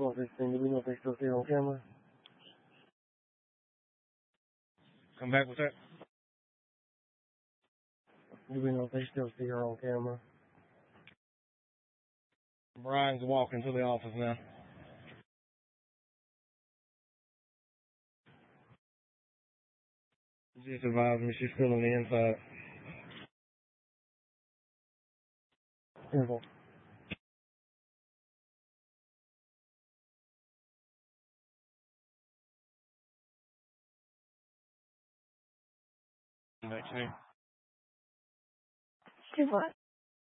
Well, do we know if they still see her on camera? Come back with that. Do we know if they still see her on camera? Brian's walking to the office now. Just advised me she's still on the inside. Simple. Next name. Do what?